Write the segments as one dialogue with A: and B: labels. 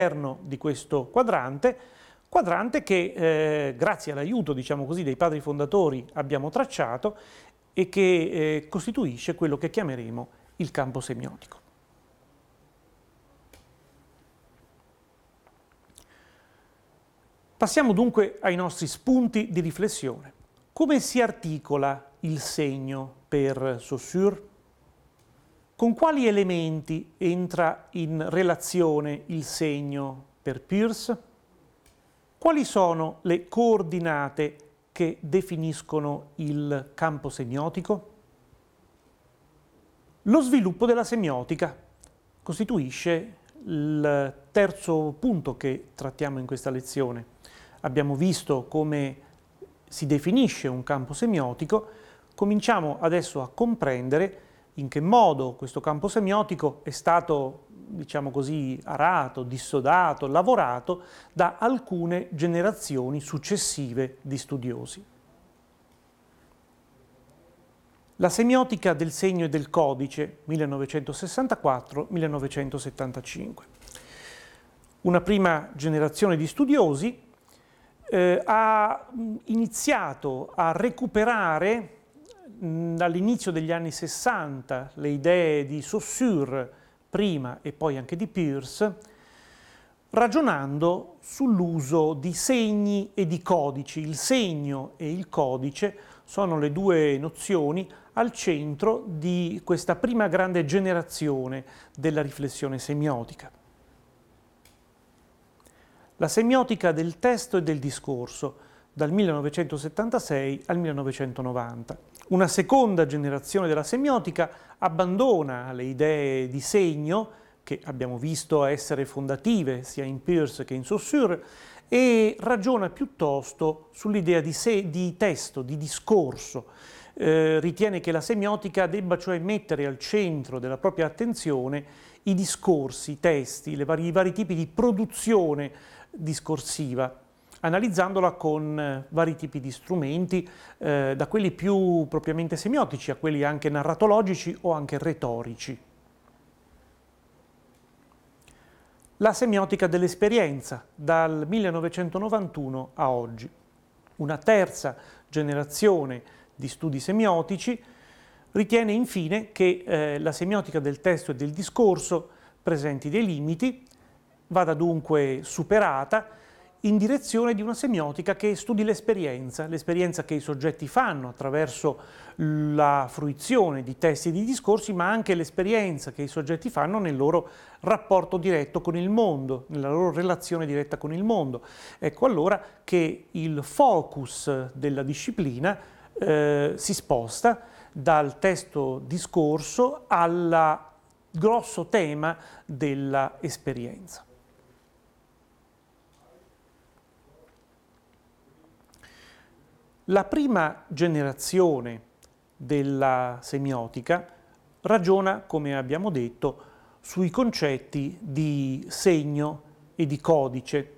A: all'interno di questo quadrante che grazie all'aiuto, diciamo così, dei padri fondatori abbiamo tracciato e che costituisce quello che chiameremo il campo semiotico. Passiamo dunque ai nostri spunti di riflessione. Come si articola il segno per Saussure? Con quali elementi entra in relazione il segno per Peirce? Quali sono le coordinate che definiscono il campo semiotico? Lo sviluppo della semiotica costituisce il terzo punto che trattiamo in questa lezione. Abbiamo visto come si definisce un campo semiotico, cominciamo adesso a comprendere in che modo questo campo semiotico è stato, diciamo così, arato, dissodato, lavorato da alcune generazioni successive di studiosi. La semiotica del segno e del codice, 1964-1975. Una prima generazione di studiosi ha iniziato a recuperare dall'inizio degli anni 60 le idee di Saussure prima e poi anche di Peirce, ragionando sull'uso di segni e di codici. Il segno e il codice sono le due nozioni al centro di questa prima grande generazione della riflessione semiotica. La semiotica del testo e del discorso, dal 1976 al 1990. Una seconda generazione della semiotica abbandona le idee di segno, che abbiamo visto essere fondative sia in Peirce che in Saussure, e ragiona piuttosto sull'idea di testo, di discorso. Ritiene che la semiotica debba cioè mettere al centro della propria attenzione i discorsi, i testi, i vari tipi di produzione discorsiva, analizzandola con vari tipi di strumenti, da quelli più propriamente semiotici a quelli anche narratologici o anche retorici. La semiotica dell'esperienza, dal 1991 a oggi. Una terza generazione di studi semiotici ritiene infine che la semiotica del testo e del discorso presenti dei limiti, vada dunque superata in direzione di una semiotica che studi l'esperienza che i soggetti fanno attraverso la fruizione di testi e di discorsi, ma anche l'esperienza che i soggetti fanno nel loro rapporto diretto con il mondo, nella loro relazione diretta con il mondo. Ecco allora che il focus della disciplina si sposta dal testo-discorso al grosso tema della esperienza. La prima generazione della semiotica ragiona, come abbiamo detto, sui concetti di segno e di codice.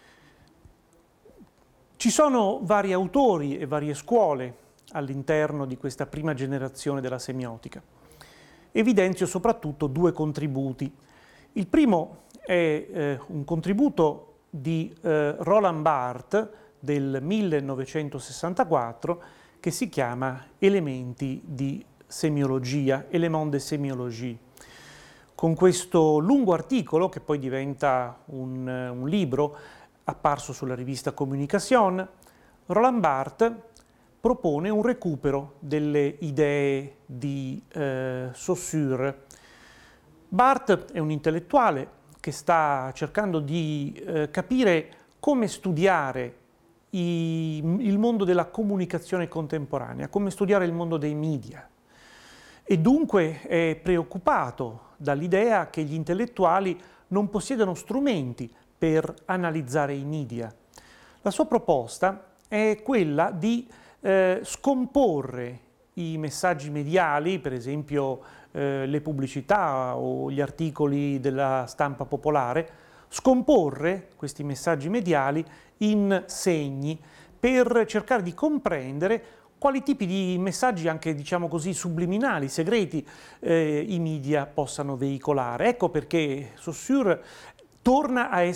A: Ci sono vari autori e varie scuole all'interno di questa prima generazione della semiotica. Evidenzio soprattutto due contributi. Il primo è un contributo di Roland Barthes del 1964 che si chiama Elementi di semiologia, Éléments de sémiologie. Con questo lungo articolo, che poi diventa un libro apparso sulla rivista Communication, Roland Barthes propone un recupero delle idee di Saussure. Barthes è un intellettuale che sta cercando di capire come studiare il mondo della comunicazione contemporanea, come studiare il mondo dei media. E dunque è preoccupato dall'idea che gli intellettuali non possiedano strumenti per analizzare i media. La sua proposta è quella di scomporre i messaggi mediali, per esempio le pubblicità o gli articoli della stampa popolare, scomporre questi messaggi mediali in segni per cercare di comprendere quali tipi di messaggi, anche diciamo così subliminali, segreti, i media possano veicolare. Ecco perché Saussure torna a